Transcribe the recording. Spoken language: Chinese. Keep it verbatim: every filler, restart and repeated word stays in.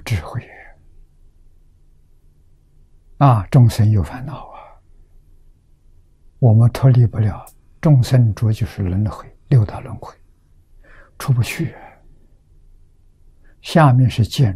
智慧啊！众生有烦恼啊，我们脱离不了众生着就是轮回，六道轮回出不去。下面是见